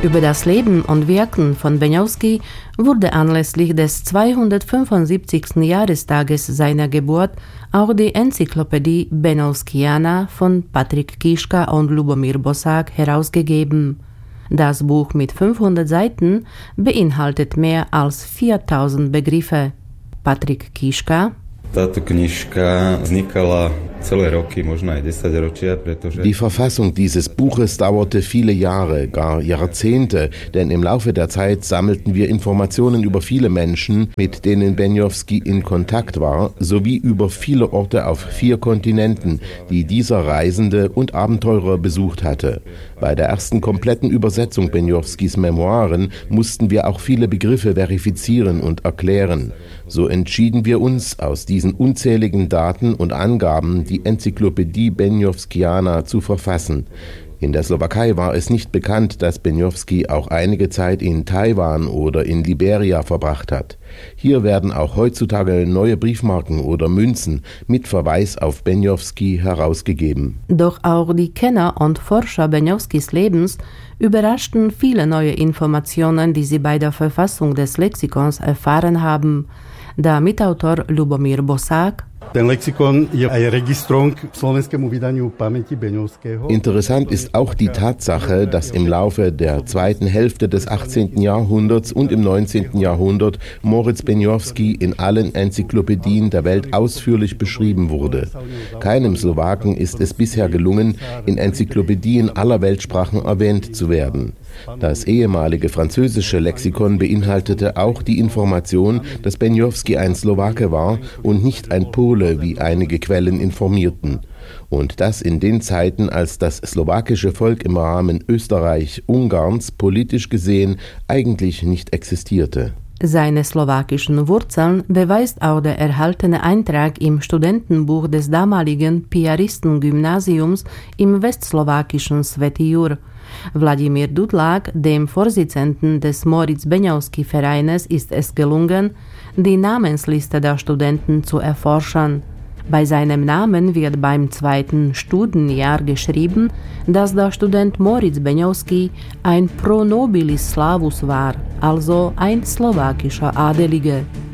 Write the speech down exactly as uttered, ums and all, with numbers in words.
Über das Leben und Wirken von Beňovský wurde anlässlich des zweihundertfünfundsiebzigsten Jahrestages seiner Geburt auch die Enzyklopädie Beňovskiana von Patrik Kiška und Ľubomír Bosák herausgegeben. Das Buch mit fünfhundert Seiten beinhaltet mehr als viertausend Begriffe. Patrik Kiška: Táto knižka vznikala celé roky, možno aj desaťročia, pretože... Die Verfassung dieses Buches dauerte viele Jahre, gar Jahrzehnte, denn im Laufe der Zeit sammelten wir Informationen über viele Menschen, mit denen Beňovský in Kontakt war, sowie über viele Orte auf vier Kontinenten, die dieser Reisende und Abenteurer besucht hatte. Bei der ersten kompletten Übersetzung Beňovskys Memoiren mussten wir auch viele Begriffe verifizieren und erklären. So entschieden wir uns, aus diesen unzähligen Daten und Angaben die Enzyklopädie Beňovskiana zu verfassen. In der Slowakei war es nicht bekannt, dass Beňovský auch einige Zeit in Taiwan oder in Liberia verbracht hat. Hier werden auch heutzutage neue Briefmarken oder Münzen mit Verweis auf Beňovský herausgegeben. Doch auch die Kenner und Forscher Beňovskys Lebens überraschten viele neue Informationen, die sie bei der Verfassung des Lexikons erfahren haben. Der Mitautor Ľubomír Bosák: Interessant ist auch die Tatsache, dass im Laufe der zweiten Hälfte des achtzehnten Jahrhunderts und im neunzehnten Jahrhundert Moritz Beňovský in allen Enzyklopädien der Welt ausführlich beschrieben wurde. Keinem Slowaken ist es bisher gelungen, in Enzyklopädien aller Weltsprachen erwähnt zu werden. Das ehemalige französische Lexikon beinhaltete auch die Information, dass Beňovský ein Slowake war und nicht ein Pole, wie einige Quellen informierten. Und das in den Zeiten, als das slowakische Volk im Rahmen Österreich-Ungarns politisch gesehen eigentlich nicht existierte. Seine slowakischen Wurzeln beweist auch der erhaltene Eintrag im Studentenbuch des damaligen Piaristengymnasiums im westslowakischen Svätý Jur. Vladimír Dudlák, dem Vorsitzenden des Moritz Beňovský Vereines, ist es gelungen, die Namensliste der Studenten zu erforschen. Bei seinem Namen wird beim zweiten Studienjahr geschrieben, dass der Student Moritz Beňovský ein pro nobilis Slavus war, also ein slowakischer Adeliger.